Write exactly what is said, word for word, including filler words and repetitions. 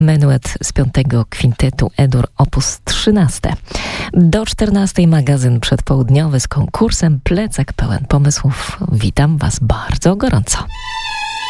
Menuet z piątego kwintetu E-dur opus trzynaście. Do czternastej magazyn przedpołudniowy z konkursem Plecak pełen pomysłów. Witam Was bardzo gorąco.